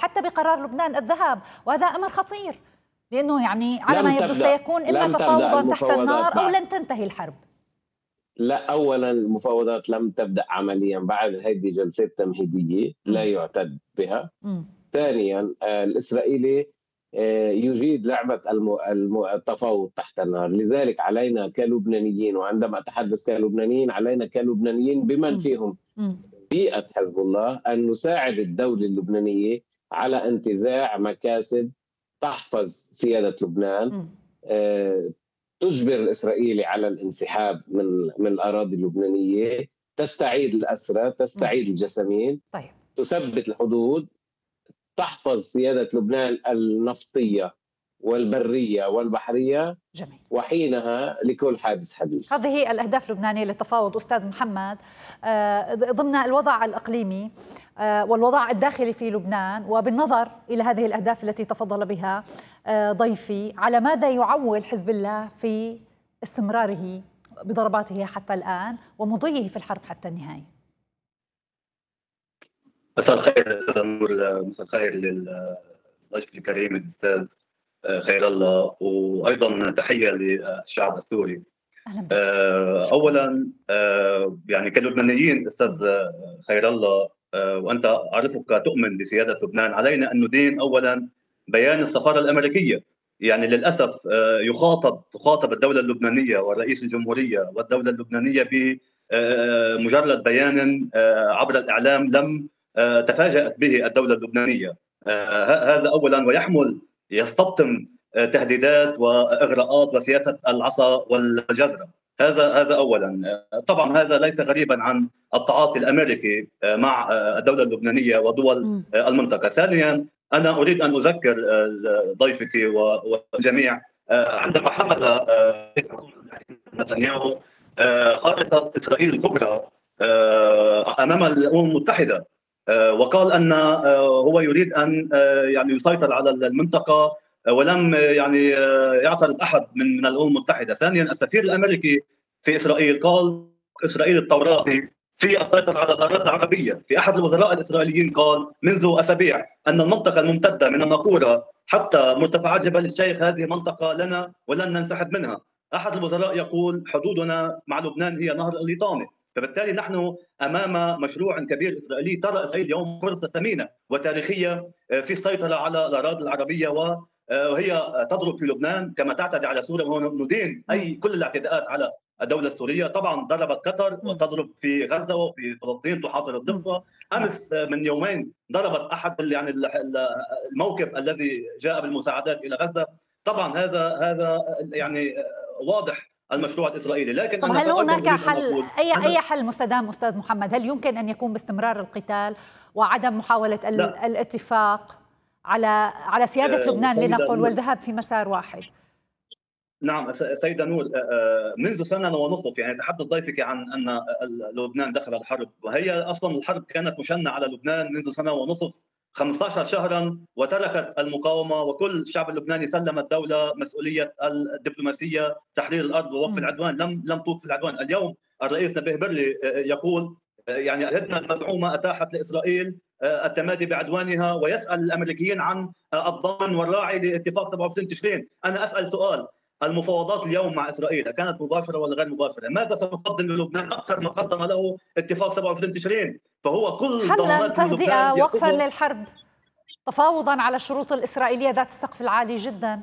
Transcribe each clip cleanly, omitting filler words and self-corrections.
حتى بقرار لبنان الذهاب، وهذا أمر خطير، لأنه يعني على ما يبدو سيكون إما تفاوضا تحت النار أو لن تنتهي الحرب. لا، أولا المفاوضات لم تبدأ عمليا، بعد هذه جلسات تمهيدية لا يعتد بها. ثانيا الإسرائيلي يجيد لعبة التفاوض تحت النار، لذلك علينا كلبنانيين، وعندما أتحدث كلبنانيين علينا كلبنانيين بمن فيهم بيئة حزب الله أن نساعد الدولة اللبنانية على انتزاع مكاسب تحفظ سيادة لبنان، تجبر الإسرائيلي على الانسحاب من الأراضي اللبنانية، تستعيد الأسرى، تستعيد الجسامين، طيب. تثبت الحدود، تحفظ سيادة لبنان النفطية والبرية والبحرية. جميل. وحينها لكل حادث حديث. هذه هي الأهداف اللبنانية للتفاوض أستاذ محمد ضمن الوضع الإقليمي والوضع الداخلي في لبنان، وبالنظر إلى هذه الأهداف التي تفضل بها ضيفي، على ماذا يعول حزب الله في استمراره بضرباته حتى الآن ومضيه في الحرب حتى النهاية؟ مساء الخير أستاذ نور، مساء الخير للضيف الكريم الأستاذ خير الله، وأيضا تحية للشعب السوري. أولا يعني كلبنانيين أستاذ خير الله، وأنت أعرفك تؤمن بسيادة لبنان، علينا أن ندين أولا بيان السفارة الأمريكية. يعني للأسف تخاطب الدولة اللبنانية ورئيس الجمهورية والدولة اللبنانية بمجرد بيان عبر الإعلام لم تفاجأت به الدولة اللبنانية. هذا أولا، ويحمل يستبطن تهديدات وإغراءات وسياسة العصا والجزرة. هذا أولا. طبعا هذا ليس غريبا عن التعاطي الأمريكي مع الدولة اللبنانية ودول المنطقة. ثانيا، أنا أريد أن أذكر ضيفك والجميع عندما حمل نتنياهو خارطة إسرائيل الكبرى أمام الأمم المتحدة، وقال أن هو يريد أن يعني يسيطر على المنطقة، ولم يعني يعترض أحد من الأمم المتحدة. ثانيا، السفير الأمريكي في إسرائيل قال إسرائيل التوراتي في السيطرة على الأراضي العربية. في أحد الوزراء الإسرائيليين قال منذ أسابيع أن المنطقة الممتدة من الناقورة حتى مرتفعات جبل الشيخ هذه منطقة لنا ولن ننسحب منها. أحد الوزراء يقول حدودنا مع لبنان هي نهر الليطاني. فبالتالي نحن أمام مشروع كبير إسرائيلي. ترى إسرائيل اليوم فرصة ثمينة وتاريخية في السيطرة على الأراضي العربية، وهي تضرب في لبنان كما تعتدي على سوريا، وندين كل الاعتداءات على الدولة السورية. طبعا ضربت قطر وتضرب في غزة وفي فلسطين تحاصر الضفة. أمس من يومين ضربت أحد يعني الموكب الذي جاء بالمساعدات إلى غزة. طبعا هذا يعني واضح المشروع الإسرائيلي. لكن طب هل هناك حل، أي حل مستدام أستاذ محمد؟ هل يمكن أن يكون باستمرار القتال وعدم محاولة الاتفاق على سيادة لبنان لنقل والذهاب في مسار واحد؟ نعم سيدة نور، منذ سنة ونصف يعني تحدث ضيفك عن أن لبنان دخل الحرب، وهي أصلا الحرب كانت مشنة على لبنان منذ سنة ونصف، 15 شهرا، وتركت المقاومة، وكل الشعب اللبناني سلم الدولة مسؤولية الدبلوماسية، تحرير الأرض ووقف العدوان. لم توقف العدوان. اليوم الرئيس نبيه برلي يقول يعني الهدنة المزعومة أتاحت لإسرائيل التمادي بعدوانها، ويسأل الأمريكيين عن الضامن والراعي لاتفاق 27 تشرين. أنا أسأل سؤال، المفاوضات اليوم مع إسرائيل كانت مباشرة ولا غير مباشرة؟ ماذا سنقدم للبنان أكثر ما قدم له اتفاق 27 تشرين؟ فهو كل حلا، تهدئة، وقفا للحرب، تفاوضا على الشروط الإسرائيلية ذات السقف العالي جدا.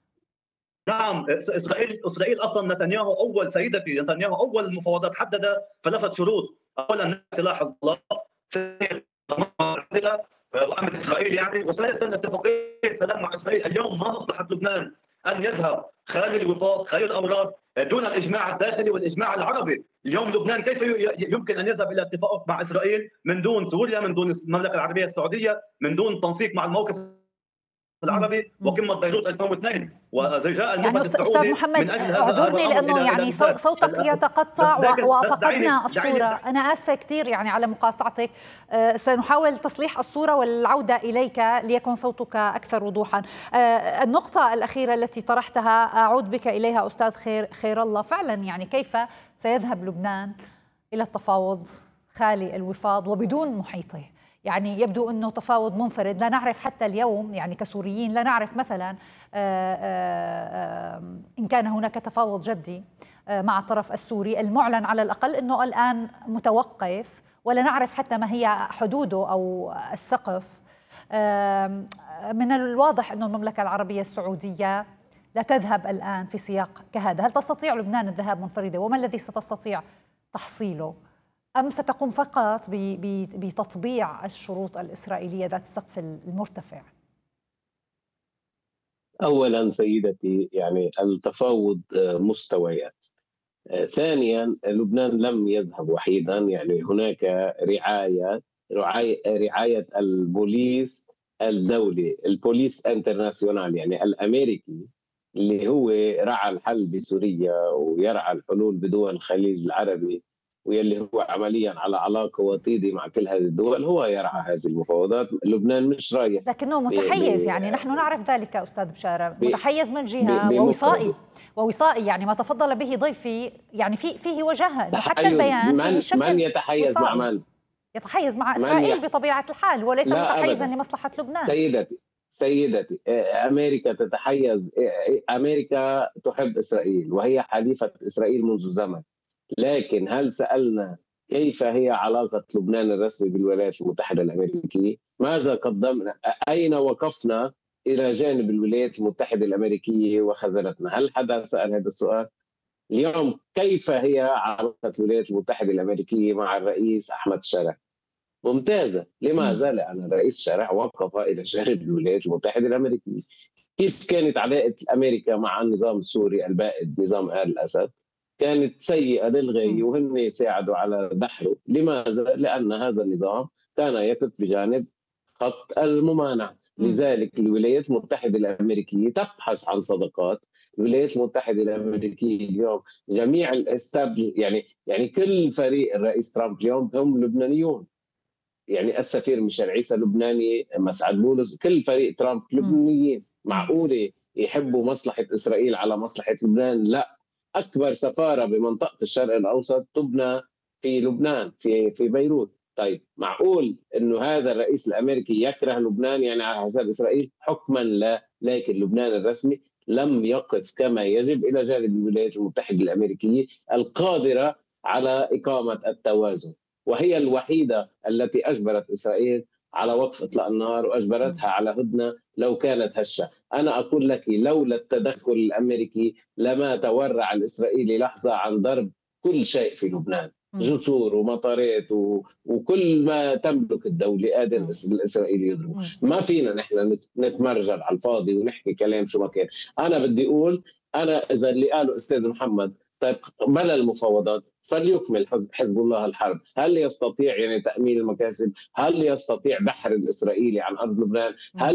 نعم، إسرائيل أصلا سيدتي نتنياهو أول المفاوضات حدد 3 شروط. أولا سلاح الله، وأمن إسرائيل يعني، وثالثا اتفاقية سلام مع إسرائيل. اليوم ما مصلحة لبنان أن يذهب خالي الوفاق خالي الأمراض دون الإجماع الداخلي والإجماع العربي. اليوم لبنان كيف يمكن أن يذهب إلى اتفاق مع إسرائيل من دون سوريا، من دون المملكة العربية السعودية، من دون تنسيق مع الموقف العربي وقمة بيروت 2002 وزجاء يعني أستاذ محمد اعذرني لأنه يعني صوتك يتقطع وفقدنا الصورة. أنا آسفة كثير يعني على مقاطعتك، سنحاول تصليح الصورة والعودة إليك ليكون صوتك أكثر وضوحا. النقطة الأخيرة التي طرحتها أعود بك إليها أستاذ خير الله، فعلا يعني كيف سيذهب لبنان إلى التفاوض خالي الوفاض وبدون محيطه؟ يعني يبدو أنه تفاوض منفرد، لا نعرف حتى اليوم يعني كسوريين لا نعرف مثلا إن كان هناك تفاوض جدي مع الطرف السوري. المعلن على الأقل أنه الآن متوقف، ولا نعرف حتى ما هي حدوده أو السقف. من الواضح أن المملكة العربية السعودية لا تذهب الآن في سياق كهذا. هل تستطيع لبنان الذهاب منفردة؟ وما الذي ستستطيع تحصيله؟ أم ستقوم فقط بتطبيع الشروط الإسرائيلية ذات السقف المرتفع؟ أولا سيدتي، يعني التفاوض مستويات. ثانيا، لبنان لم يذهب وحيدا، يعني هناك رعاية البوليس الدولي، البوليس انترناسيونال يعني الأمريكي، اللي هو رعى الحل بسوريا ويرعى الحلول بدول الخليج العربي، واللي هو عمليا على علاقة وطيدة مع كل هذه الدول، هو يرعى هذه المفاوضات. لبنان مش رايح لكنه متحيز، يعني نحن نعرف ذلك أستاذ بشارة، متحيز من جهة ووصائي يعني ما تفضل به ضيفي، يعني فيه وجاهة إنه حتى البيان فيه شكل. من يتحيز وصائي. مع من؟ يتحيز مع إسرائيل بطبيعة الحال، وليس متحيزا لمصلحة لبنان. سيدتي، أمريكا تتحيز، أمريكا تحب إسرائيل وهي حليفة إسرائيل منذ زمن، لكن هل سألنا كيف هي علاقة لبنان الرسمي بالولايات المتحدة الأمريكية؟ ماذا قدمنا؟ أين وقفنا إلى جانب الولايات المتحدة الأمريكية وخذلتنا؟ هل حدا سأل هذا السؤال؟ اليوم كيف هي علاقة الولايات المتحدة الأمريكية مع الرئيس أحمد شرع؟ ممتازة. لماذا؟ لأن الرئيس شرع وقف إلى جانب الولايات المتحدة الأمريكية. كيف كانت علاقة أمريكا مع النظام السوري البائد، نظام آل الأسد؟ كانت سيئة للغاية، وهم ساعدوا على دحره. لماذا؟ لأن هذا النظام كان يقف بجانب خط الممانعة. لذلك الولايات المتحدة الأمريكية تبحث عن صداقات. الولايات المتحدة الأمريكية اليوم جميع الاستابل، يعني كل فريق الرئيس ترامب اليوم هم لبنانيون. يعني السفير ميشيل عيسى لبناني، مسعد بولس، كل فريق ترامب لبنانيين. معقولة يحبوا مصلحة إسرائيل على مصلحة لبنان؟ لا. أكبر سفارة بمنطقة الشرق الأوسط تبنى في لبنان، في بيروت. طيب معقول إنه هذا الرئيس الأمريكي يكره لبنان يعني على حساب إسرائيل؟ حكما لا. لكن لبنان الرسمي لم يقف كما يجب إلى جانب الولايات المتحدة الأمريكية القادرة على إقامة التوازن، وهي الوحيدة التي أجبرت إسرائيل على وقف إطلاق النار وأجبرتها على هدنة لو كانت هشة. أنا أقول لك لولا التدخل الأمريكي لما تورع الإسرائيلي لحظة عن ضرب كل شيء في لبنان، جسور ومطارات وكل ما تملك الدولة قادر الإسرائيلي يضرب. ما فينا نحن نتمرجل على الفاضي ونحكي كلام شو ما كان. أنا بدي أقول، أنا إذا اللي قاله أستاذ محمد طيب بلا المفاوضات فليكمل حزب الله الحرب. هل يستطيع يعني تأمين المكاسب؟ هل يستطيع دحر الإسرائيلي عن أرض لبنان؟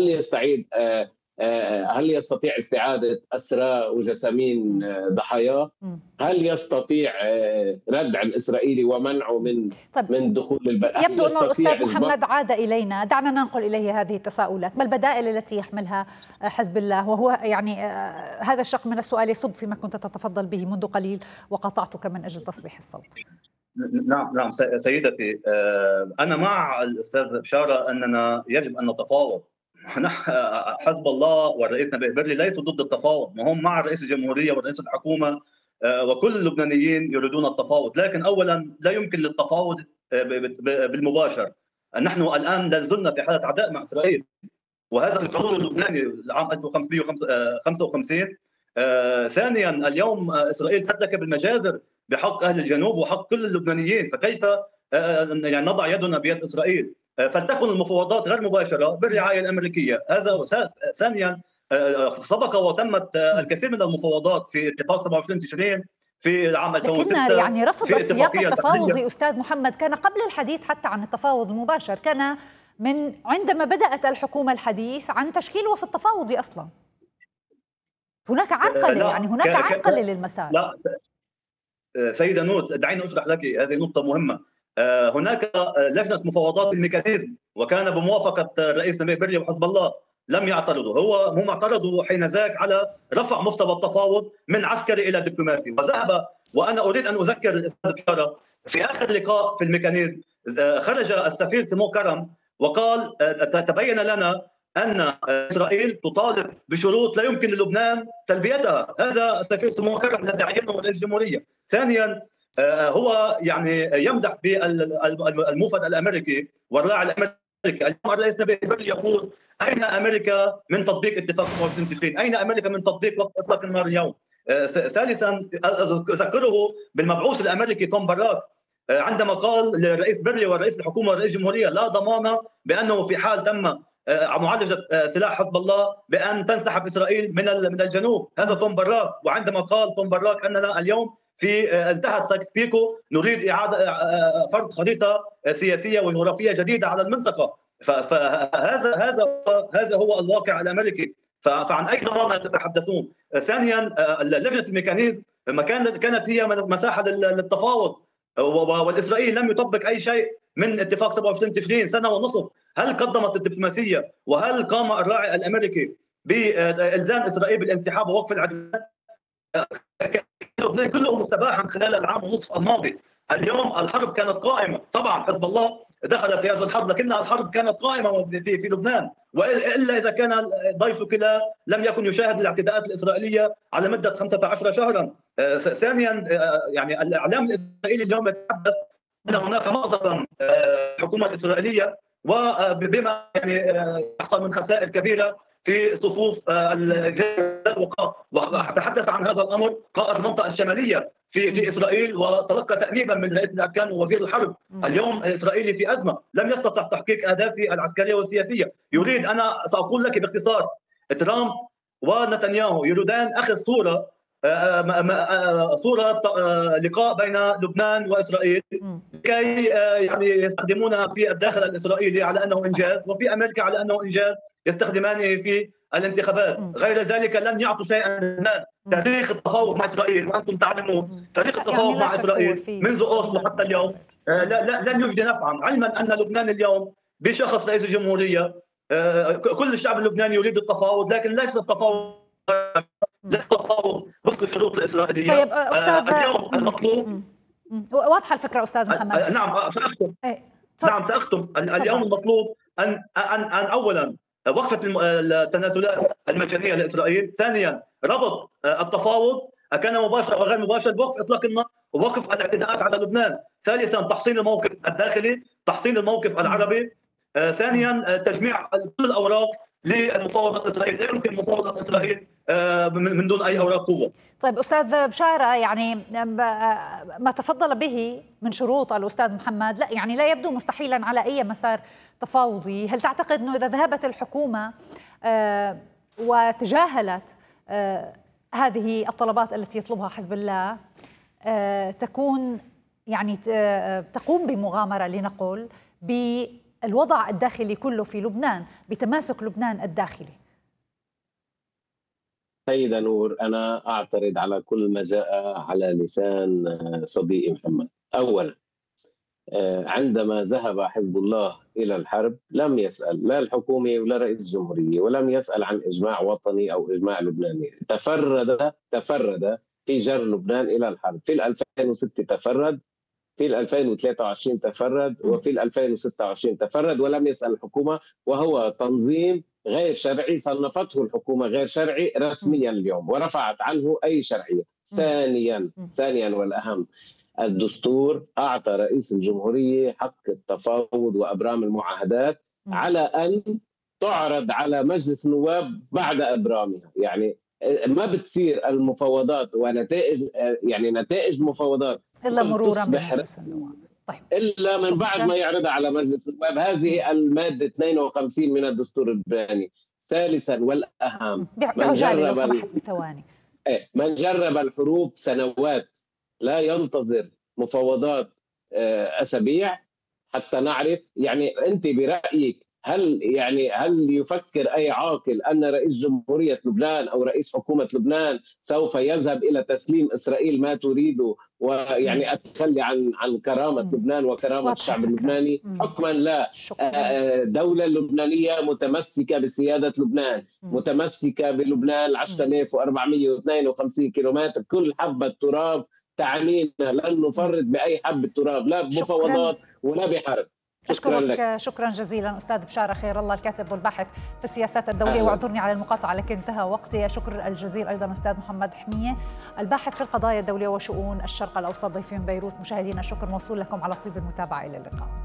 هل يستطيع استعادة أسرى وجسامين ضحاياه؟ هل يستطيع ردع الإسرائيلي ومنعه من دخول البلد؟ يبدو أن الأستاذ محمد عاد إلينا، دعنا ننقل إليه هذه التساؤلات. ما البدائل التي يحملها حزب الله؟ وهو يعني هذا الشق من السؤال يصب فيما كنت تتفضل به منذ قليل وقطعتك من أجل تصليح الصوت. نعم سيدتي، أنا مع الأستاذ بشارة أننا يجب أن نتفاوض. حزب الله والرئيس نبيه بري ليسوا ضد التفاوض، ما هم مع رئيس الجمهورية ورئيس الحكومة، وكل اللبنانيين يريدون التفاوض. لكن أولا لا يمكن للتفاوض بالمباشر. نحن الآن لازلنا في حالة عداء مع إسرائيل، وهذا في القانون اللبناني العام 1555. ثانيا اليوم إسرائيل ترتكب المجازر بحق أهل الجنوب وحق كل اللبنانيين، فكيف يعني نضع يدنا بيد إسرائيل؟ فلتكن المفاوضات غير مباشرة بالرعاية الأمريكية. هذا ثانيا سبق وتمت الكثير من المفاوضات في اتفاق 27 تشرين في العام 2006. لكن يعني رفض السياق التفاوضي أستاذ محمد كان قبل الحديث حتى عن التفاوض المباشر، كان من عندما بدأت الحكومة الحديث عن تشكيل وفد تفاوضي أصلا. هناك عرقلة، يعني هناك عرقلة للمسار. لا سيدة نوس، دعيني أشرح لك هذه نقطة مهمة. هناك لجنة مفاوضات الميكانيزم، وكان بموافقة الرئيس نبيه بري وحزب الله. لم يعترضوا، هم اعترضوا حينذاك على رفع مستوى التفاوض من عسكري إلى دبلوماسي، وذهب. وأنا أريد أن أذكر الأستاذ بشارة في آخر لقاء في الميكانيزم خرج السفير سيمون كرم وقال تبين لنا أن إسرائيل تطالب بشروط لا يمكن للبنان تلبيتها. هذا سفير سمو كرم الذي عينه رئيس الجمهورية. ثانيا هو يعني يمدح بالموفد الأمريكي والراعي الأمريكي. اليوم الرئيس نبيل يقول أين أمريكا من تطبيق اتفاق 27 تشرين؟ أين أمريكا من تطبيق وقت إطلاق النار اليوم؟ ثالثا أذكره بالمبعوث الأمريكي توم باراك عندما قال للرئيس بيرلي ورئيس الحكومة ورئيس الجمهورية لا ضمان بأنه في حال تم معالجة سلاح حزب الله بأن تنسحب إسرائيل من الجنوب. هذا توم باراك. وعندما قال توم باراك أننا اليوم في انتهت سايكس بيكو نريد إعادة فرض خريطة سياسية وجغرافية جديدة على المنطقة. فهذا هو الواقع الأمريكي. فعن أي ضمان تتحدثون؟ ثانيا لجنة الميكانيزم كانت هي مساحة للتفاوض، والإسرائيل لم يطبق أي شيء من اتفاق 27 تشرين سنة ونصف. هل قدمت الدبلوماسية وهل قام الراعي الأمريكي بإلزام إسرائيل بالانسحاب ووقف العدوان؟ كله مستباحا خلال العام ونصف الماضي. اليوم الحرب كانت قائمة، طبعا حزب الله دخل في هذه الحرب لكن الحرب كانت قائمة في لبنان، وإلا إذا كان ضيفك لم يكن يشاهد الاعتداءات الإسرائيلية على مدة 15 شهرا. ثانيا يعني الإعلام الإسرائيلي اليوم يتحدث أن هناك مأزقا الحكومة الإسرائيلية وبما يعني يحصل من خسائر كبيرة في صفوف الجيش. وتحدث عن هذا الأمر قائد المنطقة الشمالية في إسرائيل وتلقى تأنيبا من رئيس الأركان ووزير الحرب. اليوم إسرائيل في أزمة، لم يستطع تحقيق أهدافه العسكرية والسياسية. يريد، أنا سأقول لك باختصار، ترامب ونتنياهو يريدان أخذ صورة لقاء بين لبنان وإسرائيل كي يعني يستخدمونها في الداخل الإسرائيلي على أنه إنجاز، وفي أمريكا على أنه إنجاز يستخدمانه في الانتخابات. غير ذلك لن يعطوا شيئا للناس. تاريخ التفاوض مع إسرائيل وأنتم تعلمون تاريخ التفاوض مع إسرائيل منذ أوسلو حتى اليوم لن يجدي نفعا، علما أن لبنان اليوم بشخص رئيس الجمهورية كل الشعب اللبناني يريد التفاوض، لكن ليس التفاوض وفق الشروط الإسرائيلية. طيب أستاذ، اليوم المطلوب واضحة الفكرة أستاذ محمد. نعم سأختم. اليوم المطلوب أن أولا وقفة التنازلات المجانية لإسرائيل، ثانيا ربط التفاوض كان مباشر وغير مباشر بوقف إطلاق النار ووقف الاعتداءات على لبنان، ثالثا تحصين الموقف الداخلي، تحصين الموقف العربي، ثانيا تجميع كل الأوراق للمفاوضة إسرائيل. لا يمكن مفاوضة إسرائيل من دون أي أوراق قوة. طيب أستاذ بشارة، يعني ما تفضل به من شروط الأستاذ محمد يعني لا يبدو مستحيلا على أي مسار تفاوضي. هل تعتقد أنه إذا ذهبت الحكومة وتجاهلت هذه الطلبات التي يطلبها حزب الله تكون يعني تقوم بمغامرة لنقل بالوضع الداخلي كله في لبنان، بتماسك لبنان الداخلي؟ سيدة نور، أنا أعترض على كل ما جاء على لسان صديقي محمد. أولا، عندما ذهب حزب الله إلى الحرب لم يسأل لا الحكومة ولا رئيس الجمهورية، ولم يسأل عن إجماع وطني أو إجماع لبناني. تفرد في جر لبنان إلى الحرب. في 2006 تفرد، في 2023 تفرد، وفي 2026 تفرد، ولم يسأل الحكومة، وهو تنظيم غير شرعي صنفته الحكومة غير شرعي رسميا اليوم ورفعت عنه أي شرعية. ثانيا والأهم، الدستور أعطى رئيس الجمهورية حق التفاوض وأبرام المعاهدات على أن تعرض على مجلس النواب بعد أبرامها. يعني ما بتصير المفاوضات ونتائج، يعني نتائج المفاوضات إلا مرورا بمجلس النواب. طيب. إلا من بعد ما يعرضها على مجلس النواب. هذه المادة 52 من الدستور اللبناني. ثالثا والأهم، من جرب الحروب سنوات لا ينتظر مفاوضات أسابيع حتى نعرف. يعني أنت برأيك هل يفكر أي عاقل أن رئيس جمهورية لبنان أو رئيس حكومة لبنان سوف يذهب إلى تسليم إسرائيل ما تريده ويعني أتخلي عن كرامة لبنان وكرامة الشعب اللبناني؟ حكما لا. دولة لبنانية متمسكة بسيادة لبنان، متمسكة بلبنان 10452 كيلومتر. كل حبة تراب تعنينا، لن نفرط بأي حبة تراب، لا بمفاوضات ولا بحرب. أشكرك شكرا جزيلا أستاذ بشارة خير الله، الكاتب والباحث في السياسات الدولية. واعذرني على المقاطعة لكن انتهى وقتي. شكر الجزيل أيضا أستاذ محمد حمية الباحث في القضايا الدولية وشؤون الشرق الأوسط، ضيفي من بيروت. مشاهدينا الشكر موصول لكم على طيب المتابعة، إلى اللقاء.